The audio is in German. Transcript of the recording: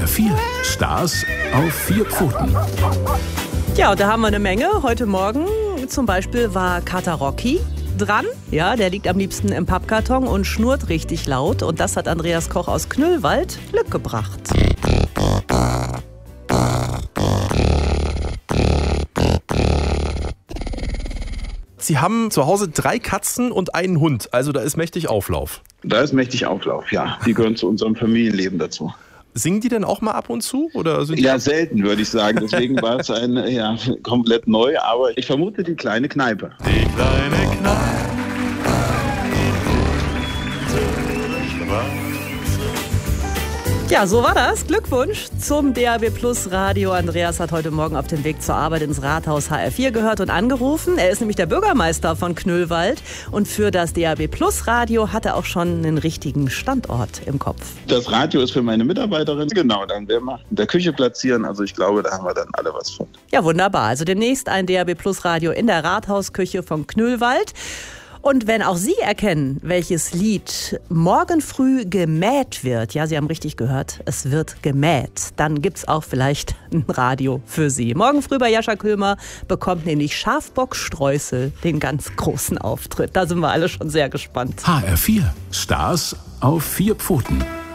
HR4, Stars auf 4 Pfoten. Ja, und da haben wir eine Menge. Heute Morgen zum Beispiel war Kater Rocky dran. Ja, der liegt am liebsten im Pappkarton und schnurrt richtig laut. Und das hat Andreas Koch aus Knüllwald Glück gebracht. Sie haben zu Hause 3 Katzen und einen Hund, also da ist mächtig Auflauf. Da ist mächtig Auflauf, ja. Die gehören zu unserem Familienleben dazu. Singen die denn auch mal ab und zu? Oder sind die selten, würde ich sagen. Deswegen war es komplett neu. Aber ich vermute die kleine Kneipe. Die kleine Kneipe. Ja, so war das. Glückwunsch zum DAB Plus Radio. Andreas hat heute Morgen auf dem Weg zur Arbeit ins Rathaus HR4 gehört und angerufen. Er ist nämlich der Bürgermeister von Knüllwald. Und für das DAB Plus Radio hat er auch schon einen richtigen Standort im Kopf. Das Radio ist für meine Mitarbeiterin. Genau, dann werden wir in der Küche platzieren. Also ich glaube, da haben wir dann alle was von. Ja, wunderbar. Also demnächst ein DAB Plus Radio in der Rathausküche von Knüllwald. Und wenn auch Sie erkennen, welches Lied morgen früh gemäht wird, ja, Sie haben richtig gehört, es wird gemäht, dann gibt's auch vielleicht ein Radio für Sie. Morgen früh bei Jascha Köhmer bekommt nämlich Schafbock Streusel den ganz großen Auftritt. Da sind wir alle schon sehr gespannt. HR4, Stars auf 4 Pfoten.